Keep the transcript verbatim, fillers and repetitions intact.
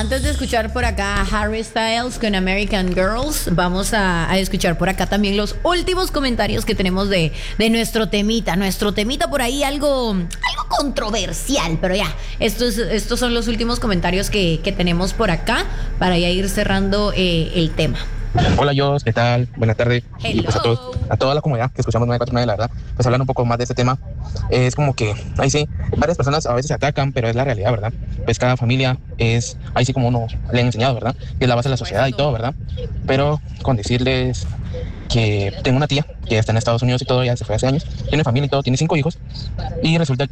antes de escuchar por acá a Harry Styles con American Girls, vamos a, a escuchar por acá también los últimos comentarios que tenemos de, de nuestro temita. Nuestro temita por ahí algo, algo controversial, pero ya, estos, estos son los últimos comentarios que, que tenemos por acá para ya ir cerrando eh, el tema. Hola, Jos, ¿qué tal? Buenas tardes. Hello. Y pues a todos, a toda la comunidad que escuchamos nueve cuatro nueve, la verdad, pues hablar un poco más de este tema. Eh, es como que, ahí sí, varias personas a veces se atacan, pero es la realidad, ¿verdad? Pues cada familia es, ahí sí como uno le han enseñado, ¿verdad? Que es la base de la sociedad y todo, ¿verdad? Pero con decirles que tengo una tía que está en Estados Unidos y todo, ya se fue hace años, tiene familia y todo, tiene cinco hijos, y resulta